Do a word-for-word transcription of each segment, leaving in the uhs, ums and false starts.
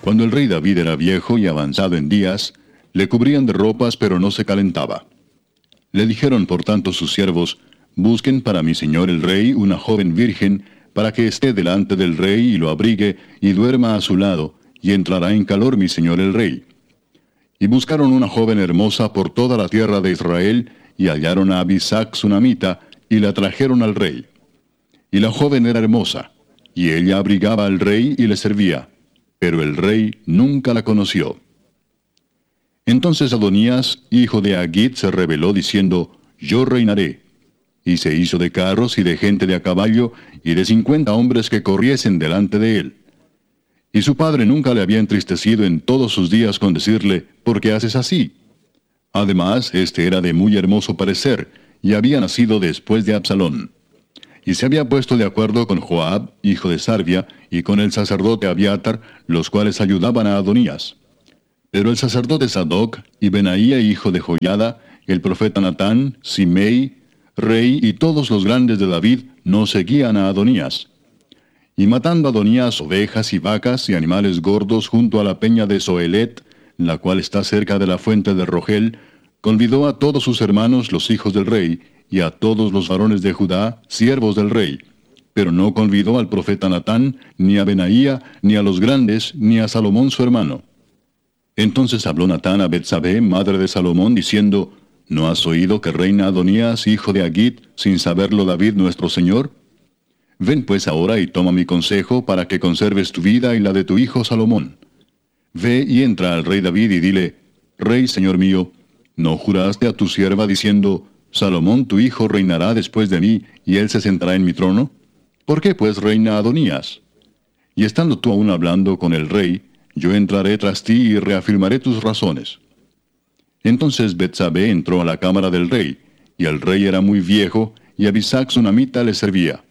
Cuando el rey David era viejo y avanzado en días, le cubrían de ropas, pero no se calentaba. Le dijeron por tanto sus siervos: busquen para mi señor el rey una joven virgen, para que esté delante del rey y lo abrigue, y duerma a su lado, y entrará en calor mi señor el rey. Y buscaron una joven hermosa por toda la tierra de Israel, y hallaron a Abisac sunamita, y la trajeron al rey. Y la joven era hermosa, y ella abrigaba al rey y le servía, pero el rey nunca la conoció. Entonces Adonías, hijo de Agit, se rebeló diciendo: yo reinaré. Y se hizo de carros y de gente de a caballo, y de cincuenta hombres que corriesen delante de él. Y su padre nunca le había entristecido en todos sus días con decirle: ¿por qué haces así? Además, este era de muy hermoso parecer, y había nacido después de Absalón. Y se había puesto de acuerdo con Joab, hijo de Sarvia, y con el sacerdote Abiatar, los cuales ayudaban a Adonías. Pero el sacerdote Sadoc, y Benaía, hijo de Joiada, el profeta Natán, Simei, rey, y todos los grandes de David, no seguían a Adonías. Y matando a Adonías ovejas y vacas y animales gordos junto a la peña de Zoelet, la cual está cerca de la fuente de Rogel, convidó a todos sus hermanos los hijos del rey, y a todos los varones de Judá, siervos del rey. Pero no convidó al profeta Natán, ni a Benaía, ni a los grandes, ni a Salomón su hermano. Entonces habló Natán a Betsabé, madre de Salomón, diciendo: ¿no has oído que reina Adonías, hijo de Agit, sin saberlo David nuestro señor? Ven pues ahora y toma mi consejo, para que conserves tu vida y la de tu hijo Salomón. Ve y entra al rey David y dile: Rey, señor mío, ¿no juraste a tu sierva diciendo: Salomón tu hijo reinará después de mí, y él se sentará en mi trono? ¿Por qué pues reina Adonías? Y estando tú aún hablando con el rey, yo entraré tras ti y reafirmaré tus razones. Entonces Betsabé entró a la cámara del rey, y el rey era muy viejo, y Abisac sunamita le servía.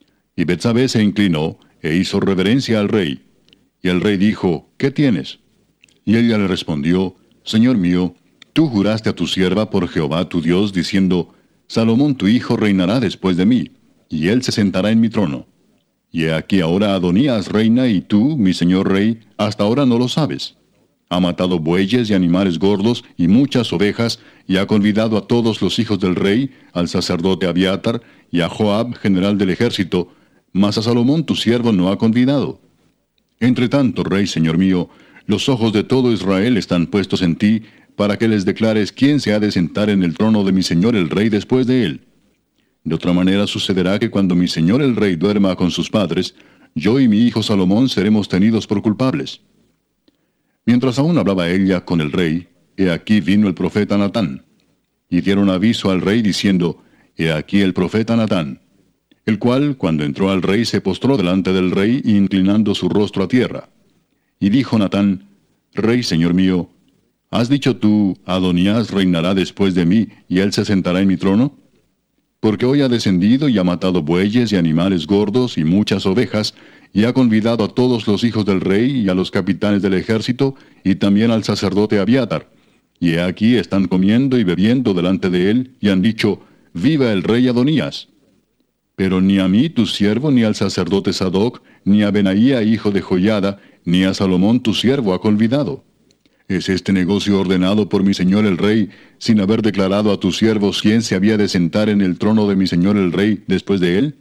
Y Betsabé se inclinó, e hizo reverencia al rey. Y el rey dijo: ¿qué tienes? Y ella le respondió: Señor mío, tú juraste a tu sierva por Jehová tu Dios, diciendo: Salomón tu hijo reinará después de mí, y él se sentará en mi trono. Y he aquí ahora Adonías reina, y tú, mi señor rey, hasta ahora no lo sabes. Ha matado bueyes y animales gordos y muchas ovejas, y ha convidado a todos los hijos del rey, al sacerdote Abiatar, y a Joab, general del ejército, mas a Salomón tu siervo no ha convidado. Entre tanto, rey, señor mío, los ojos de todo Israel están puestos en ti, para que les declares quién se ha de sentar en el trono de mi señor el rey después de él. De otra manera sucederá que cuando mi señor el rey duerma con sus padres, yo y mi hijo Salomón seremos tenidos por culpables. Mientras aún hablaba ella con el rey, he aquí vino el profeta Natán. Y dieron aviso al rey diciendo: He aquí el profeta Natán. El cual, cuando entró al rey, se postró delante del rey, inclinando su rostro a tierra. Y dijo Natán: Rey, señor mío, ¿has dicho tú: Adonías reinará después de mí, y él se sentará en mi trono? Porque hoy ha descendido y ha matado bueyes y animales gordos y muchas ovejas, y ha convidado a todos los hijos del rey y a los capitanes del ejército, y también al sacerdote Abiatar. Y he aquí están comiendo y bebiendo delante de él, y han dicho: Viva el rey Adonías. Pero ni a mí tu siervo, ni al sacerdote Sadoc, ni a Benaía hijo de Joiada, ni a Salomón tu siervo ha convidado. ¿Es este negocio ordenado por mi señor el rey, sin haber declarado a tus siervos quién se había de sentar en el trono de mi señor el rey después de él?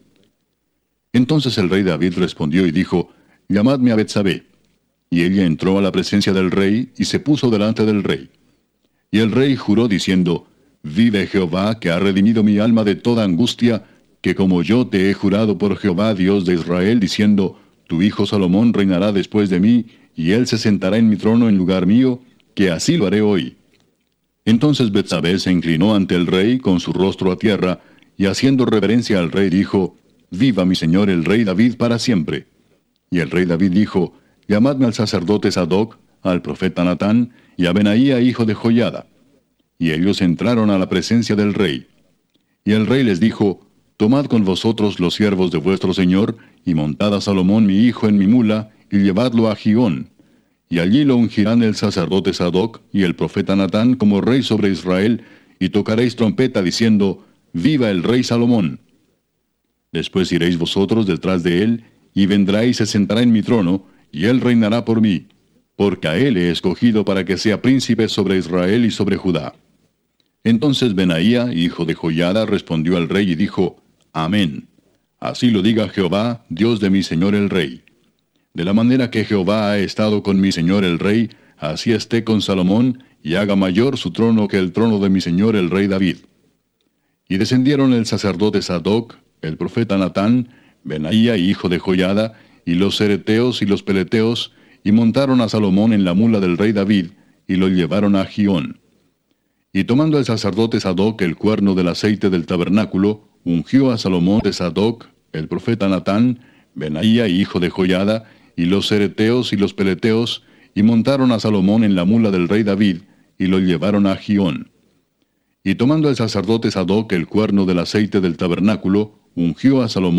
Entonces el rey David respondió y dijo: Llamadme a Betsabé. Y ella entró a la presencia del rey, y se puso delante del rey. Y el rey juró diciendo: Vive Jehová, que ha redimido mi alma de toda angustia, que como yo te he jurado por Jehová Dios de Israel, diciendo: Tu hijo Salomón reinará después de mí, y él se sentará en mi trono en lugar mío, que así lo haré hoy. Entonces Betsabé se inclinó ante el rey con su rostro a tierra, y haciendo reverencia al rey dijo: Viva mi señor el rey David para siempre. Y el rey David dijo: Llamadme al sacerdote Sadoc, al profeta Natán, y a Benaía hijo de Joiada. Y ellos entraron a la presencia del rey. Y el rey les dijo: Tomad con vosotros los siervos de vuestro señor, y montad a Salomón mi hijo en mi mula, y llevadlo a Gihón. Y allí lo ungirán el sacerdote Sadoc y el profeta Natán como rey sobre Israel, y tocaréis trompeta diciendo: Viva el rey Salomón. Después iréis vosotros detrás de él, y vendrá y se sentará en mi trono, y él reinará por mí. porque a él he escogido para que sea príncipe sobre Israel y sobre Judá. Entonces Benaía, hijo de Joiada, respondió al rey y dijo, Amén. Así lo diga Jehová, Dios de mi señor el rey. De la manera que Jehová ha estado con mi señor el rey, así esté con Salomón, y haga mayor su trono que el trono de mi señor el rey David. Y descendieron el sacerdote Sadoc, el profeta Natán, Benaía, hijo de Joiada, y los cereteos y los peleteos, y montaron a Salomón en la mula del rey David, y lo llevaron a Gión. Y tomando el sacerdote Sadoc el cuerno del aceite del tabernáculo, ungió a Salomón de Sadoc, el profeta Natán, Benaía, hijo de Joiada, y los cereteos y los peleteos, y montaron a Salomón en la mula del rey David, y lo llevaron a Gión. Y tomando el sacerdote Sadoc el cuerno del aceite del tabernáculo, ungió a Salomón